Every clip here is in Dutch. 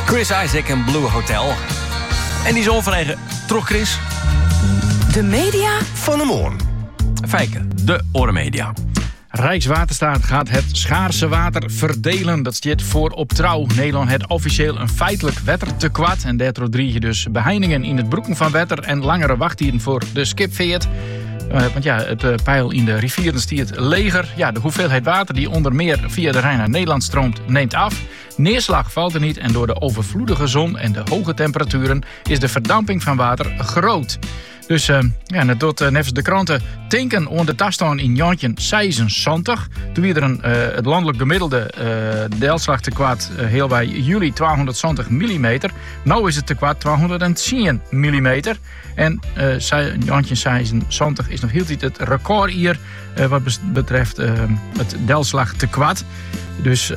Chris Isaak en Blue Hotel. En die zoon van eigen terug, Chris. De media van de morgen. Fijke, de Orenmedia. Rijkswaterstaat gaat het schaarse water verdelen. Dat staat voor op Trouw. Nederland heeft officieel een feitelijk watertekort. En daardoor drie je dus beheiningen in het broeken van water en langere wachttijden voor de skipveert. Want ja, het peil in de rivieren stiert leger. Ja, de hoeveelheid water die onder meer via de Rijn naar Nederland stroomt neemt af. Neerslag valt er niet en door de overvloedige zon en de hoge temperaturen is de verdamping van water groot. Dus net tot nevens de kranten tinken onder de taststaan in Jantje 76. Toen weer er het landelijk gemiddelde deelslagtekort heel bij juli 220 mm. Nou is het tekort 210 mm. En Jantje 76 is nog heel tijd het record hier wat betreft het deelslagtekort. Dus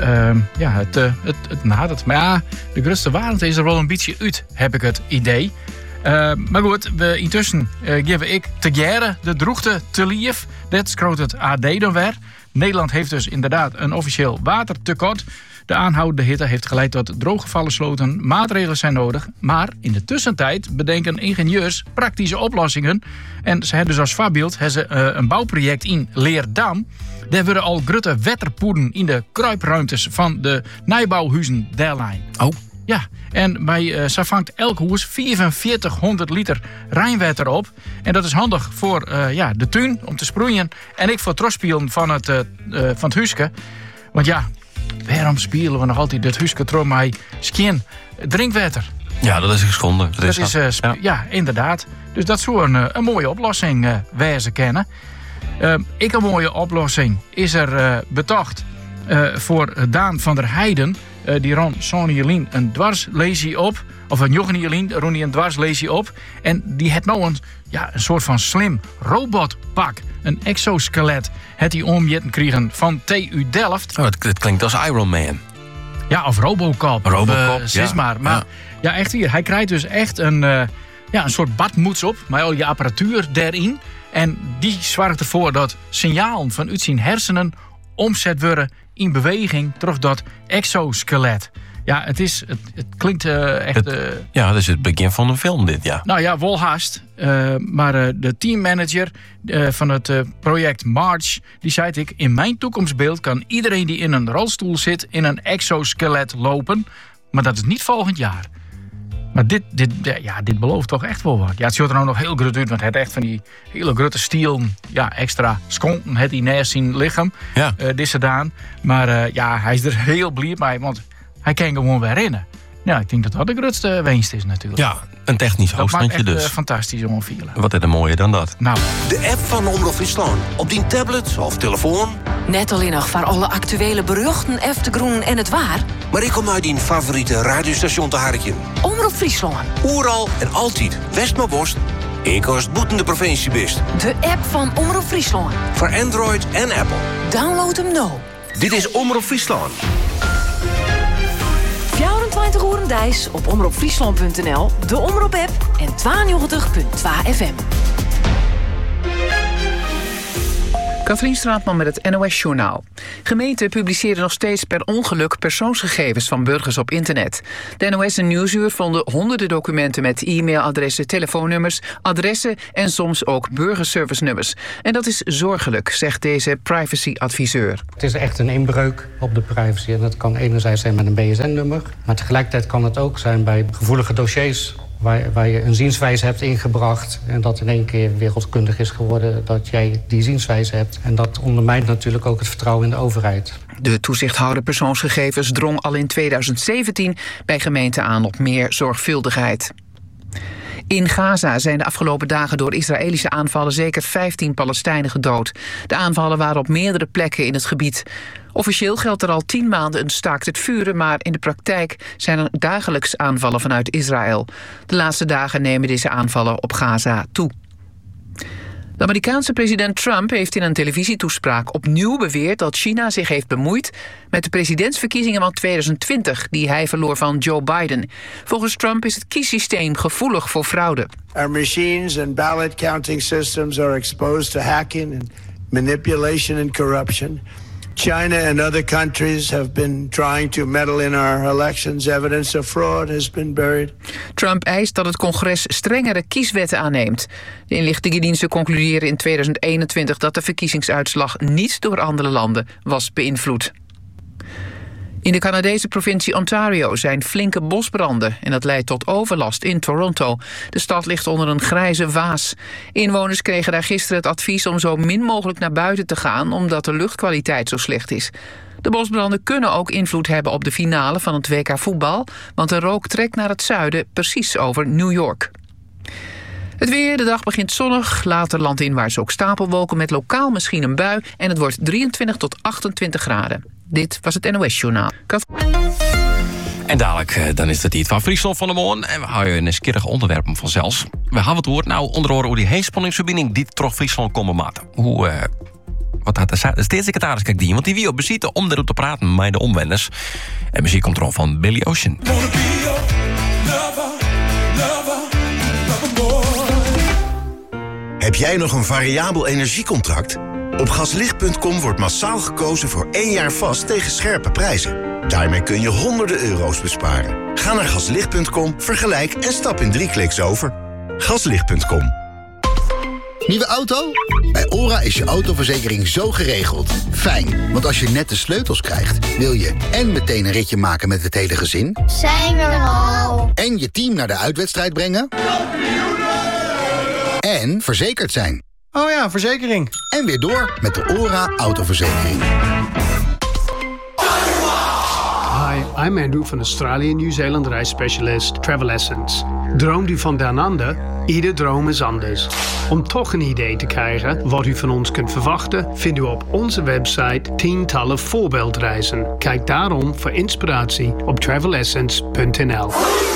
het nadert. Maar ja, de grootste waarheid is er wel een beetje uit, heb ik het idee. Maar goed, intussen geven ik te Gerre de droegte te lief. Dat schroot het AD dan weer. Nederland heeft dus inderdaad een officieel watertekort. De aanhoudende hitte heeft geleid tot drooggevallen sloten. Maatregelen zijn nodig. Maar in de tussentijd bedenken ingenieurs praktische oplossingen. En ze hebben dus als voorbeeld een bouwproject in Leerdam. Daar worden al grote waterpoeden in de kruipruimtes van de nijbouwhuizen Derlijn. Oh. Ja, en bij zo vangt elk huis 4400 liter Rijnwater op. En dat is handig voor de tuin om te sproeien. En ik voor het terugspelen van het huisje. Want ja, waarom spelen we nog altijd het huisje terug met skien drinkwater? Ja, dat is geschonden. Ja, inderdaad. Dus dat zou een mooie oplossing wezen kennen. Ik een mooie oplossing is er betocht voor Daan van der Heijden. Die ron Sonny Jelien een dwarslesie op. Of een Jochen Jelien ron die een dwarslesie op. En die heeft nou een soort van slim robotpak. Een exoskelet. Het die omjetten kregen van TU Delft. Oh, het klinkt als Iron Man. Ja, of Robocop. Robocop, Maar ja, echt weer. Hij krijgt dus echt een soort badmuts op. Met al je apparatuur daarin. En die zorgt ervoor dat signalen vanuit zijn hersenen omzet worden in beweging terug dat exoskelet. Ja, het klinkt echt... dat is het begin van een film dit, ja. Nou ja, wel haast. Maar de teammanager van het project March, die zei ik, in mijn toekomstbeeld kan iedereen die in een rolstoel zit in een exoskelet lopen. Maar dat is niet volgend jaar. Maar dit belooft toch echt wel wat. Ja, het ziet er nou nog heel groot uit, want het echt van die hele grote stiel, extra skonken, het die naast zijn lichaam. Ja. Dit is gedaan. Maar hij is er heel blij mee, want hij kan gewoon weer rennen. Ja, ik denk dat dat de grootste winst is natuurlijk. Ja, een technisch hoogstandje dus. Dat maakt fantastisch om vielen. Wat is er mooier dan dat? Nou. De app van Omroep Friesland. Op die tablet of telefoon. Net alleen nog voor alle actuele beruchten, eftegroen en het waar. Maar ik kom uit die favoriete radiostation te harken. Omroep Friesland. Oeral en altijd. West maar worst. Ik als het boetende provincie best. De app van Omroep Friesland. Voor Android en Apple. Download hem nou. Dit is Omroep Friesland. 24 uur dijs op omroepfriesland.nl, de Omroep-app en 92.2 FM. Katrien Straatman met het NOS-journaal. Gemeenten publiceren nog steeds per ongeluk persoonsgegevens van burgers op internet. De NOS en Nieuwsuur vonden honderden documenten met e-mailadressen, telefoonnummers, adressen en soms ook burgerservice-nummers. En dat is zorgelijk, zegt deze privacy-adviseur. Het is echt een inbreuk op de privacy. En dat kan enerzijds zijn met een BSN-nummer. Maar tegelijkertijd kan het ook zijn bij gevoelige dossiers waar je een zienswijze hebt ingebracht en dat in één keer wereldkundig is geworden dat jij die zienswijze hebt. En dat ondermijnt natuurlijk ook het vertrouwen in de overheid. De toezichthouder persoonsgegevens drong al in 2017 bij gemeenten aan op meer zorgvuldigheid. In Gaza zijn de afgelopen dagen door Israëlische aanvallen zeker 15 Palestijnen gedood. De aanvallen waren op meerdere plekken in het gebied. Officieel geldt er al 10 maanden een staakt het vuren, maar in de praktijk zijn er dagelijks aanvallen vanuit Israël. De laatste dagen nemen deze aanvallen op Gaza toe. De Amerikaanse president Trump heeft in een televisietoespraak opnieuw beweerd dat China zich heeft bemoeid met de presidentsverkiezingen van 2020, die hij verloor van Joe Biden. Volgens Trump is het kiessysteem gevoelig voor fraude. Our machines and ballot counting systems are exposed to hacking and manipulation and corruption. China and other countries have been trying to meddle in our elections. Evidence of fraud has been buried. Trump eist dat het congres strengere kieswetten aanneemt. De inlichtingendiensten concluderen in 2021 dat de verkiezingsuitslag niet door andere landen was beïnvloed. In de Canadese provincie Ontario zijn flinke bosbranden en dat leidt tot overlast in Toronto. De stad ligt onder een grijze waas. Inwoners kregen daar gisteren het advies om zo min mogelijk naar buiten te gaan omdat de luchtkwaliteit zo slecht is. De bosbranden kunnen ook invloed hebben op de finale van het WK voetbal, want de rook trekt naar het zuiden, precies over New York. Het weer, de dag begint zonnig, later landinwaarts ook stapelwolken met lokaal misschien een bui en het wordt 23 tot 28 graden. Dit was het NOS Journaal. En dadelijk, dan is het iets van Friesland van de Moon. En we houden een nieuwsgierig onderwerpen vanzelfs. We hebben het woord nou onder andere hoe die heespanningsverbinding die terug Friesland komen maten. Wat had de staatssecretaris kijk die? Want die wie op bezitten om erover te praten met de omwenders. En muziek komt erom van Billy Ocean. Heb jij nog een variabel energiecontract? Op gaslicht.com wordt massaal gekozen voor 1 jaar vast tegen scherpe prijzen. Daarmee kun je honderden euro's besparen. Ga naar gaslicht.com, vergelijk en stap in 3 kliks over. Gaslicht.com. Nieuwe auto? Bij ORA is je autoverzekering zo geregeld. Fijn, want als je net de sleutels krijgt, wil je en meteen een ritje maken met het hele gezin. Zijn we er al? En je team naar de uitwedstrijd brengen. En verzekerd zijn. Oh ja, verzekering. En weer door met de ORA autoverzekering. Hi, I'm Andrew van Australië Nieuw-Zeeland reisspecialist Travel Essence. Droomt u van down under? Ieder droom is anders. Om toch een idee te krijgen wat u van ons kunt verwachten, vindt u op onze website tientallen voorbeeldreizen. Kijk daarom voor inspiratie op travelessence.nl.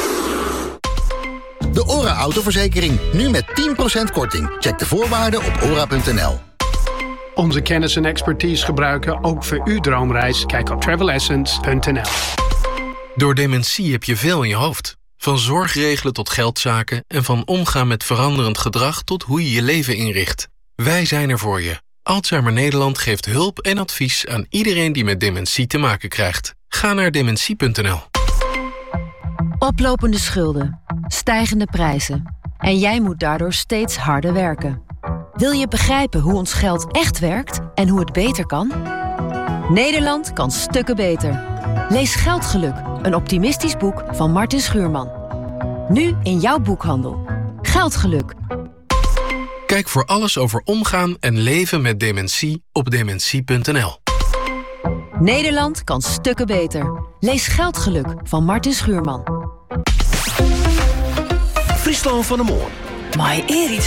De ORA autoverzekering, nu met 10% korting. Check de voorwaarden op ora.nl. Onze kennis en expertise gebruiken ook voor uw droomreis. Kijk op travelessence.nl. Door dementie heb je veel in je hoofd. Van zorgregelen tot geldzaken en van omgaan met veranderend gedrag tot hoe je je leven inricht. Wij zijn er voor je. Alzheimer Nederland geeft hulp en advies aan iedereen die met dementie te maken krijgt. Ga naar dementie.nl. Oplopende schulden, stijgende prijzen. En jij moet daardoor steeds harder werken. Wil je begrijpen hoe ons geld echt werkt en hoe het beter kan? Nederland kan stukken beter. Lees Geldgeluk, een optimistisch boek van Martin Schuurman. Nu in jouw boekhandel. Geldgeluk. Kijk voor alles over omgaan en leven met dementie op dementie.nl. Nederland kan stukken beter. Lees Geldgeluk van Martin Schuurman. Friesland van de Moon. Maar Erik